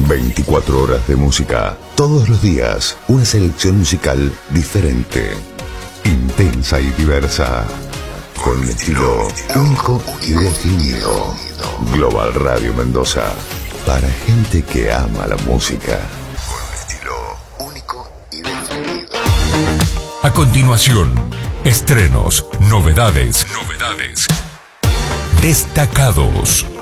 24 horas de música, todos los días, una selección musical diferente, intensa y diversa, con un estilo único y definido. Global Radio Mendoza, para gente que ama la música. Con un estilo único y definido. A continuación, estrenos, novedades, destacados.